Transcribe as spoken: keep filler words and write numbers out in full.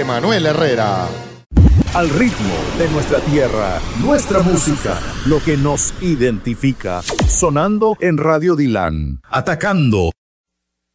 Emanuel Herrera. Al ritmo de nuestra tierra, nuestra música, lo que nos identifica. Sonando en Radio Dilan. Atacando